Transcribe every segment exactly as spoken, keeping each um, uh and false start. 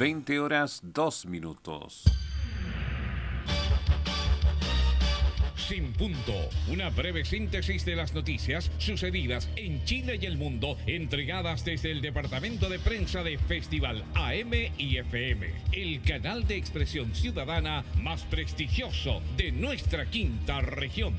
veinte horas dos minutos. Sin Punto, una breve síntesis de las noticias sucedidas en Chile y el mundo, entregadas desde el departamento de prensa de Festival A M y F M, el canal de expresión ciudadana más prestigioso de nuestra quinta región.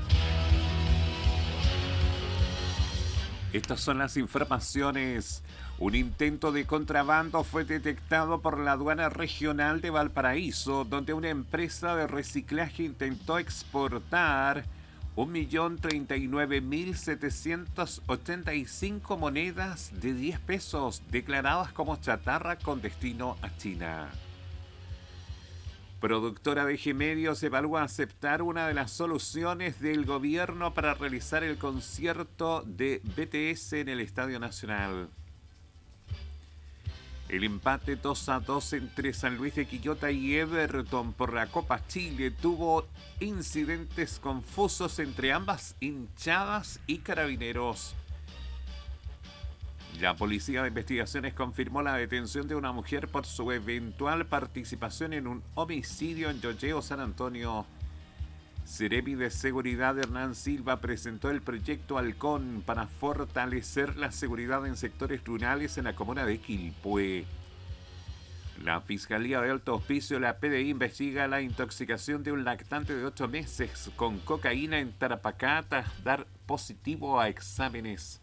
Estas son las informaciones. Un intento de contrabando fue detectado por la aduana regional de Valparaíso, donde una empresa de reciclaje intentó exportar un millón treinta y nueve mil setecientas ochenta y cinco monedas de diez pesos declaradas como chatarra con destino a China. Productora de G Medios evalúa aceptar una de las soluciones del gobierno para realizar el concierto de B T S en el Estadio Nacional. El empate dos a dos entre San Luis de Quillota y Everton por la Copa Chile tuvo incidentes confusos entre ambas hinchadas y carabineros. La Policía de Investigaciones confirmó la detención de una mujer por su eventual participación en un homicidio en Yoyeo, San Antonio. Seremi de Seguridad Hernán Silva presentó el proyecto Halcón para fortalecer la seguridad en sectores rurales en la comuna de Quilpué. La Fiscalía de Alto Hospicio, la P D I, investiga la intoxicación de un lactante de ocho meses con cocaína en Tarapacá tras dar positivo a exámenes.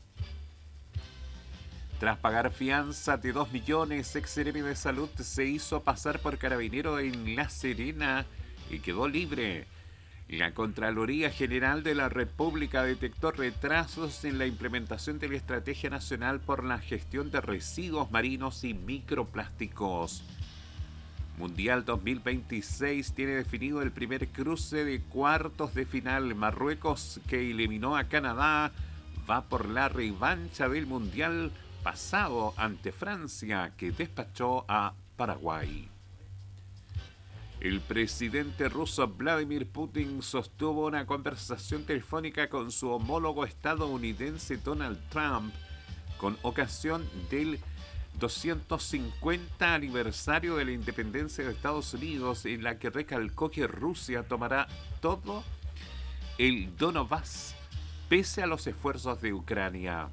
Tras pagar fianza de dos millones, ex Seremi de Salud se hizo pasar por carabinero en La Serena y quedó libre. La Contraloría General de la República detectó retrasos en la implementación de la Estrategia Nacional por la Gestión de Residuos Marinos y Microplásticos. Mundial dos mil veintiséis tiene definido el primer cruce de cuartos de final. Marruecos, que eliminó a Canadá, va por la revancha del Mundial pasado ante Francia, que despachó a Paraguay. El presidente ruso Vladimir Putin sostuvo una conversación telefónica con su homólogo estadounidense Donald Trump con ocasión del doscientos cincuenta aniversario de la independencia de Estados Unidos, en la que recalcó que Rusia tomará todo el Donbass pese a los esfuerzos de Ucrania.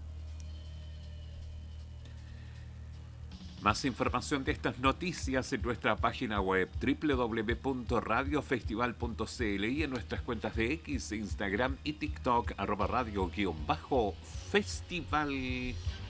Más información de estas noticias en nuestra página web doble u doble u doble u punto radio festival punto c l y en nuestras cuentas de X, Instagram y TikTok arroba radio guión bajo festival.